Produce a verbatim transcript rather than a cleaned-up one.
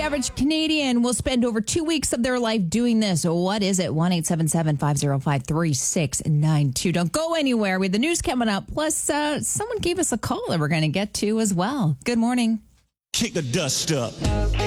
average Canadian will spend over two weeks of their life doing this. What is it? one eight seven seven, five oh five, three six nine two. Don't go anywhere. We have the news coming up. Plus, uh, someone gave us a call that we're going to get to as well. Good morning. Kick the dust up.